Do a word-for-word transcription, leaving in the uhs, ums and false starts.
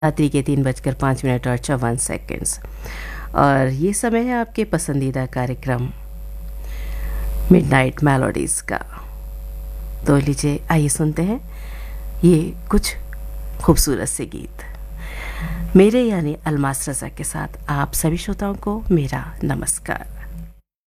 रात्रि के तीन बजकर पाँच मिनट और चौवन सेकंड्स और ये समय है आपके पसंदीदा कार्यक्रम मिडनाइट मेलोडीज़ का। तो लीजिए आइए सुनते हैं ये कुछ खूबसूरत से गीत मेरे यानी अलमास रज़ा के साथ। आप सभी श्रोताओं को मेरा नमस्कार।